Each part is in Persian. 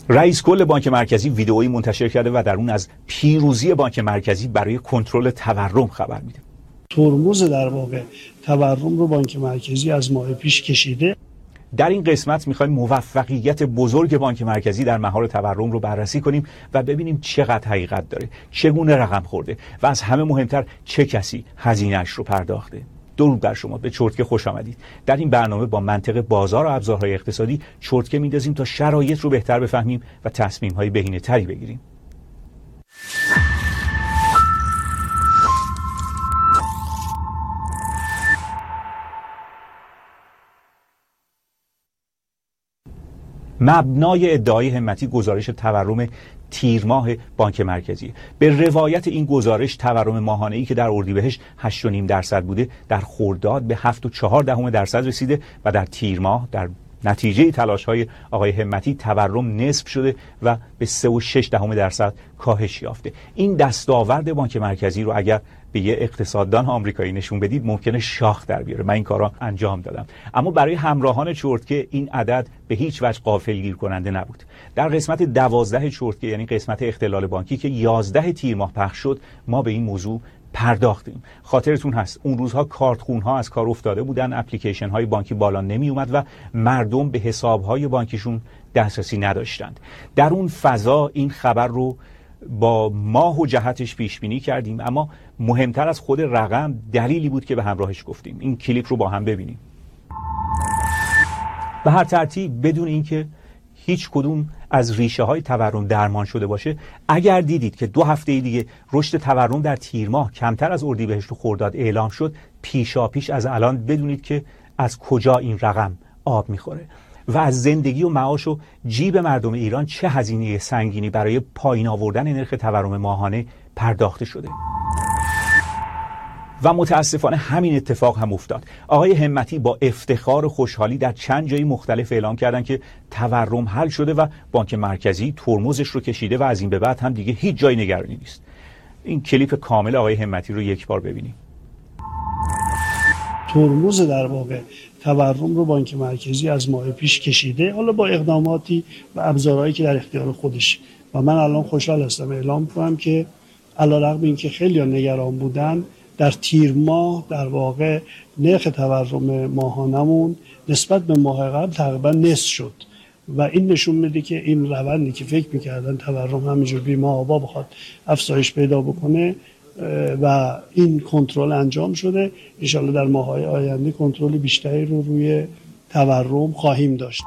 رئیس کل بانک مرکزی ویدئویی منتشر کرده و در اون از پیروزی بانک مرکزی برای کنترل تورم خبر میده. ترمز در واقع تورم رو بانک مرکزی از ماه پیش کشیده. در این قسمت میخوایم موفقیت بزرگ بانک مرکزی در مهار تورم رو بررسی کنیم و ببینیم چقدر حقیقت داره، چگونه رقم خورده و از همه مهمتر چه کسی هزینه‌اش رو پرداخته. درود بر شما، به چرتکه خوش آمدید. در این برنامه با منطق بازار و ابزارهای اقتصادی چرتکه میندازیم تا شرایط رو بهتر بفهمیم و تصمیم‌های بهینه‌تری بگیریم. مبنای ادعای همتی گزارش تورم تیر ماه بانک مرکزی. به روایت این گزارش تورم ماهانه‌ای که در اردیبهشت 8.5% بوده در خرداد به 7.4% رسیده و در تیر ماه در نتیجه تلاش‌های آقای همتی تورم نصف شده و به 3.6% کاهش یافته. این دستاورد بانک مرکزی رو اگر به یه اقتصاددان آمریکایی نشون بدید ممکنه شاخ در بیاره. من این کارا انجام دادم. اما برای همراهان چرتکه این عدد به هیچ وجه غافلگیر کننده نبود. در قسمت 12 چرتکه، یعنی قسمت اختلال بانکی که 11 تیر ماه پخش شد، ما به این موضوع پرداختیم. خاطرتون هست اون روزها کارتخون‌ها از کار افتاده بودن، اپلیکیشن های بانکی بالا نمی اومد و مردم به حساب های بانکیشون دسترسی نداشتند. در اون فضا این خبر رو با ماه و جهتش پیش بینی کردیم، اما مهمتر از خود رقم دلیلی بود که به همراهش گفتیم. این کلیپ رو با هم ببینیم. به هر ترتیب بدون اینکه هیچ کدوم از ریشه های تورم درمان شده باشه، اگر دیدید که 2 هفته دیگه رشد تورم در تیر ماه کمتر از اردیبهشت و خرداد اعلام شد، پیشاپیش از الان بدونید که از کجا این رقم آب میخوره و از زندگی و معاش و جیب مردم ایران چه هزینه سنگینی برای پایین آوردن نرخ تورم ماهانه پرداخته شده. و متاسفانه همین اتفاق هم افتاد. آقای همتی با افتخار و خوشحالی در چند جای مختلف اعلام کردن که تورم حل شده و بانک مرکزی ترمزش رو کشیده و از این به بعد هم دیگه هیچ جای نگرانی نیست. این کلیپ کامل آقای همتی رو یک بار ببینیم. ترمز در واقع تورم رو بانک مرکزی از ماه پیش کشیده، حالا با اقداماتی و ابزارهایی که در اختیار خودش. و من الان خوشحال هستم اعلام کنم که علیرغم اینکه خیلی نگران بودن، در تیر ماه در واقع نرخ تورم ماهانمون نسبت به ماه قبل تقریبا نصف شد و این نشون میده که این روندی که فکر میکردن تورم همینجور بی‌محابا بخواد افزایش پیدا بکنه و این کنترل انجام شده. ان شاءالله در ماه‌های آینده کنترل بیشتری رو روی تورم خواهیم داشت.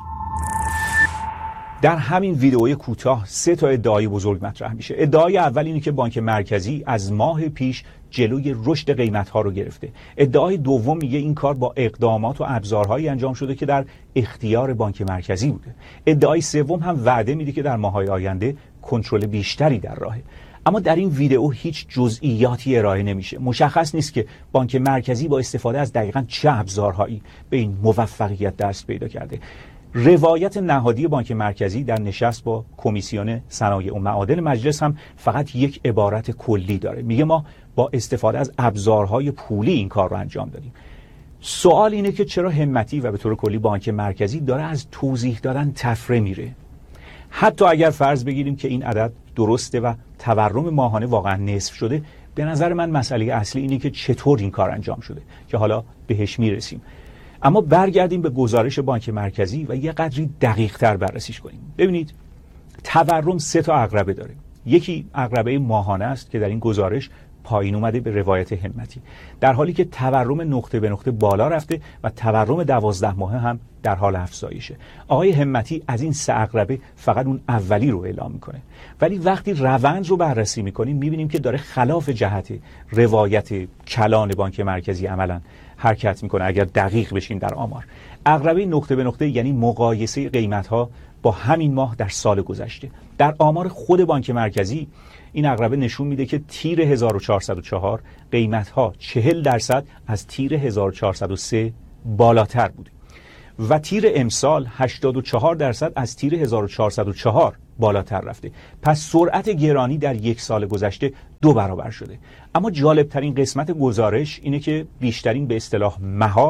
در همین ویدئوی کوتاه 3 تا ادعای بزرگ مطرح میشه. ادعای اول اینه که بانک مرکزی از ماه پیش جلوی رشد قیمت‌ها رو گرفته. ادعای دوم میگه این کار با اقدامات و ابزارهایی انجام شده که در اختیار بانک مرکزی بوده. ادعای سوم هم وعده میده که در ماه‌های آینده کنترل بیشتری در راهه. اما در این ویدئو هیچ جزئیاتی ارائه نمیشه. مشخص نیست که بانک مرکزی با استفاده از دقیقاً چه ابزارهایی به این موفقیت دست پیدا کرده. روایت نهادی بانک مرکزی در نشست با کمیسیون صنایع و معادن مجلس هم فقط یک عبارت کلی داره. میگه ما با استفاده از ابزارهای پولی این کار رو انجام دادیم. سوال اینه که چرا همتی و به طور کلی بانک مرکزی داره از توضیح دادن تفره میره؟ حتی اگر فرض بگیریم که این عدد درسته و تورم ماهانه واقعا نصف شده، به نظر من مسئله اصلی اینه که چطور این کار انجام شده که حالا بهش میرسیم. اما برگردیم به گزارش بانک مرکزی و یه قدری دقیق تر بررسیش کنیم. ببینید تورم 3 تا عقربه داره. یکی عقربه ماهانه است که در این گزارش پایین اومده به روایت همتی، در حالی که تورم نقطه به نقطه بالا رفته و تورم 12 ماهه هم در حال افزایشه. آقای همتی از این 3 عقربه فقط اون اولی رو اعلام میکنه، ولی وقتی روند رو بررسی میکنیم میبینیم که داره خلاف جهت روایت کلان بانک مرکزی عملاً حرکت میکنه. اگر دقیق بشیم در آمار، عقربه نقطه به نقطه یعنی مقایسه قیمت‌ها با همین ماه در سال گذشته. در آمار خود بانک مرکزی این عقربه نشون میده که تیر 1404 قیمت‌ها 40% از تیر 1403 بالاتر بوده و تیر امسال 84% از تیر 1404 بالاتر رفته. پس سرعت گرانی در یک سال گذشته 2 برابر شده. اما جالبترین قسمت گزارش اینه که بیشترین به اصطلاح مهار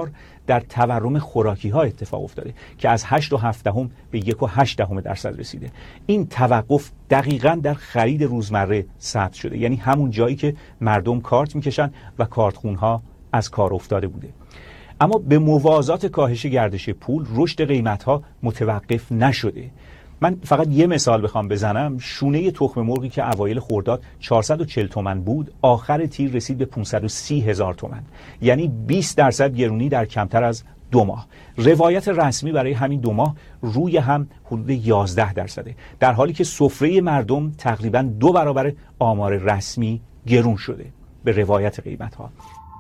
در تورم خوراکی ها اتفاق افتاده که از 8.7 به 1.8% رسیده. این توقف دقیقاً در خرید روزمره ثبت شده، یعنی همون جایی که مردم کارت میکشن و کارتخونها از کار افتاده بوده. اما به موازات کاهش گردش پول، رشد قیمت‌ها متوقف نشده. من فقط یه مثال بخوام بزنم، شونه تخم مرغی که اوایل خرداد 440 تومن بود، آخر تیر رسید به 530,000 تومن، یعنی 20% گرونی در کمتر از 2 ماه. روایت رسمی برای همین 2 ماه روی هم حدود 11%، در حالی که سفره مردم تقریباً 2 برابر آمار رسمی گرون شده به روایت قیمت‌ها.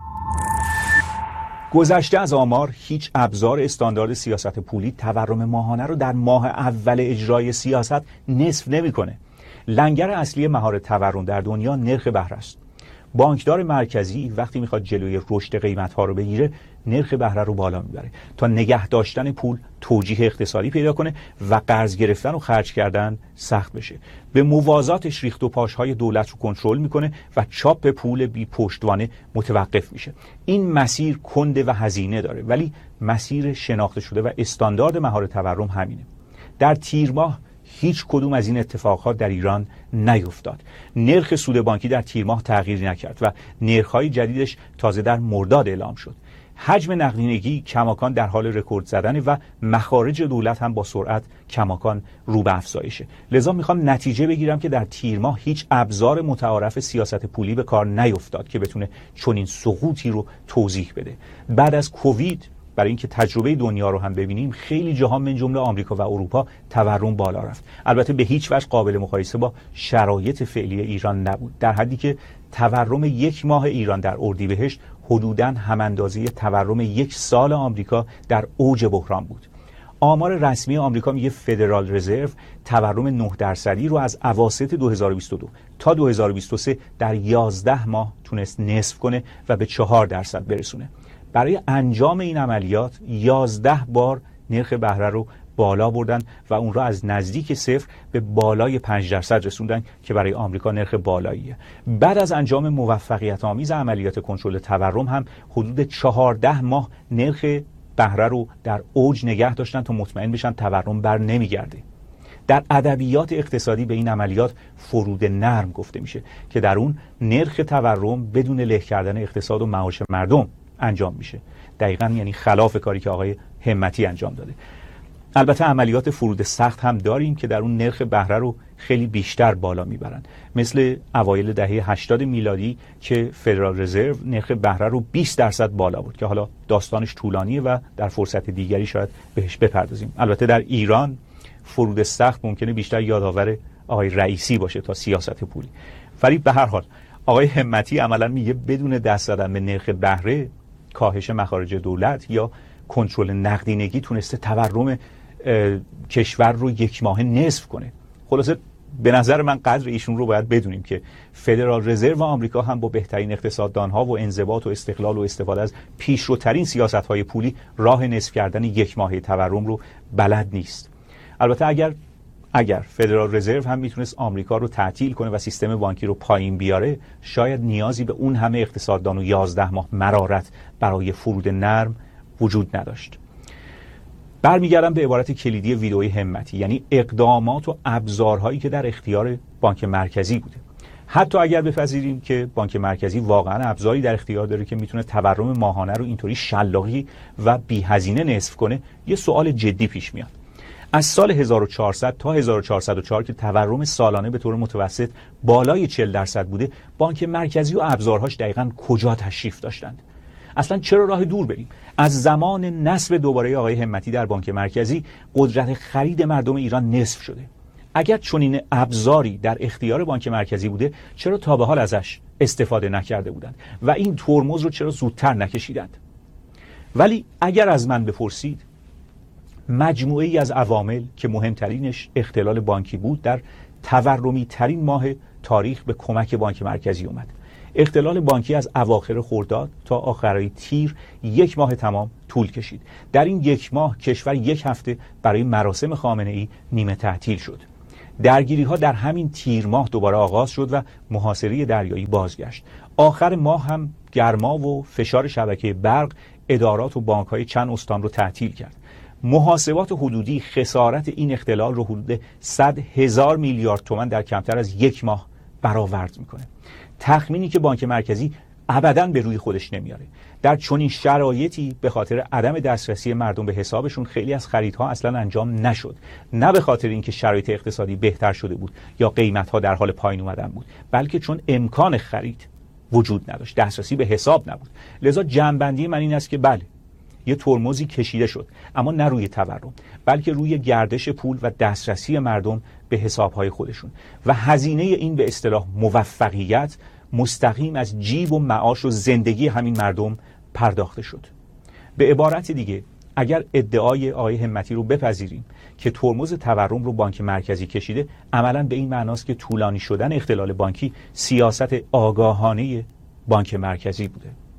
گذشته از آمار، هیچ ابزار استاندارد سیاست پولی تورم ماهانه رو در ماه اول اجرای سیاست نصف نمی‌کنه. لنگر اصلی مهار تورم در دنیا نرخ بهره است. بانکدار مرکزی وقتی میخواد جلوی رشد قیمت‌ها رو بگیره، نرخ بهره رو بالا میبره تا نگه داشتن پول توجیه اقتصادی پیدا کنه و قرض گرفتن و خرج کردن سخت بشه. به موازاتش ریخت و پاشهای دولت رو کنترل میکنه و چاپ پول بی پشتوانه متوقف میشه. این مسیر کنده و هزینه داره، ولی مسیر شناخته شده و استاندارد مهار تورم همینه. در تیر ماه هیچ کدوم از این اتفاقات در ایران نیفتاد. نرخ سود بانکی در تیر ماه تغییر نکرد و نرخ‌های جدیدش تازه در مرداد اعلام شد. حجم نقدینگی کماکان در حال رکورد زدن و مخارج دولت هم با سرعت کماکان رو به افزایشه. لذا میخوام نتیجه بگیرم که در تیر ماه هیچ ابزار متعارف سیاست پولی به کار نیفتاد که بتونه چنین سقوطی رو توضیح بده. بعد از کووید، برای اینکه تجربه دنیا رو هم ببینیم، خیلی جاها من جمله آمریکا و اروپا تورم بالا رفت. البته به هیچ وجه قابل مقایسه با شرایط فعلی ایران نبود، در حدی که تورم 1 ماه ایران در اردیبهشت حدوداً هم اندازه تورم 1 سال آمریکا در اوج بحران بود. آمار رسمی آمریکا میگه فدرال رزرو تورم 9% رو از اواسط 2022 تا 2023 در 11 ماه تونست نصف کنه و به 4% برسونه. برای انجام این عملیات 11 بار نرخ بهره رو بالا بردن و اون را از نزدیک صفر به بالای 5% رسوندن که برای آمریکا نرخ بالاییه. بعد از انجام موفقیت آمیز عملیات کنترل تورم هم حدود 14 ماه نرخ بهره رو در اوج نگه داشتن تا مطمئن بشن تورم بر نمیگرده. در ادبیات اقتصادی به این عملیات فرود نرم گفته میشه که در اون نرخ تورم بدون له کردن اقتصاد و معاش مردم انجام میشه. دقیقاً یعنی خلاف کاری که آقای همتی انجام داده. البته عملیات فرود سخت هم داریم که در اون نرخ بهره رو خیلی بیشتر بالا میبرن، مثل اوایل دهه 80 میلادی که فدرال رزرو نرخ بهره رو 20% بالا بود که حالا داستانش طولانیه و در فرصت دیگری شاید بهش بپردازیم. البته در ایران فرود سخت ممکنه بیشتر یادآور آقای رئیسی باشه تا سیاست پولی. ولی به هر حال آقای همتی عملاً میگه بدون دست زدن به نرخ بهره، کاهش مخارج دولت یا کنترل نقدینگی تونسته تورم کشور رو 1 ماه نصف کنه. خلاصه به نظر من قدر ایشون رو باید بدونیم که فدرال رزرو آمریکا هم با بهترین اقتصاددانها و انضباط و استقلال و استفاده از پیشروترین سیاست‌های پولی راه نصف کردن 1 ماهه تورم رو بلد نیست. البته اگر فدرال رزرو هم میتونست آمریکا رو تعطیل کنه و سیستم بانکی رو پایین بیاره، شاید نیازی به اون همه اقتصاددان و 11 ماه مرارت برای فرود نرم وجود نداشت. برمیگردم به عبارت کلیدی ویدئوی همتی، یعنی اقدامات و ابزارهایی که در اختیار بانک مرکزی بوده. حتی اگر بپذیریم که بانک مرکزی واقعا ابزاری در اختیار داره که میتونه تورم ماهانه رو اینطوری شلاقی و بی هزینه نصف کنه، یه سوال جدی پیش میاد. از سال 1400 تا 1404 که تورم سالانه به طور متوسط بالای 40% بوده، بانک مرکزی و ابزارهاش دقیقاً کجا تشریف داشتند؟ اصلا چرا راه دور بریم؟ از زمان نصب دوباره آقای همتی در بانک مرکزی قدرت خرید مردم ایران نصف شده. اگر چنین ابزاری در اختیار بانک مرکزی بوده، چرا تا به حال ازش استفاده نکرده بودند و این ترمز رو چرا زودتر نکشیدند؟ ولی اگر از من بپرسید، مجموعه ای از عوامل که مهمترینش اختلال بانکی بود در تورمی ترین ماه تاریخ به کمک بانک مرکزی اومد. اختلال بانکی از اواخر خرداد تا آخرای تیر 1 ماه تمام طول کشید. در این 1 ماه کشور 1 هفته برای مراسم خامنه‌ای نیمه تعطیل شد. درگیری ها در همین تیر ماه دوباره آغاز شد و محاصره دریایی بازگشت. آخر ماه هم گرما و فشار شبکه برق ادارات و بانک‌های چند استان رو تعطیل کرد. محاسبات حدودی خسارت این اختلال رو حدود 100,000 میلیارد تومان در کمتر از یک ماه برآورد میکنه. تخمینی که بانک مرکزی ابداً به روی خودش نمیاره. در چنین شرایطی به خاطر عدم دسترسی مردم به حسابشون خیلی از خریدها اصلا انجام نشد. نه به خاطر اینکه شرایط اقتصادی بهتر شده بود یا قیمتها در حال پایین اومدن بود، بلکه چون امکان خرید وجود نداشت، دسترسی به حساب نبود. لذا جمع‌بندی من این است که بله، یه ترمزی کشیده شد، اما نه روی تورم، بلکه روی گردش پول و دسترسی مردم به حسابهای خودشون و هزینه این به اصطلاح موفقیت مستقیم از جیب و معاش و زندگی همین مردم پرداخته شد. به عبارت دیگه، اگر ادعای آقای همتی رو بپذیریم که ترمز تورم رو بانک مرکزی کشیده، عملاً به این معناست که طولانی شدن اختلال بانکی سیاست آگاهانه بانک مرکزی بوده.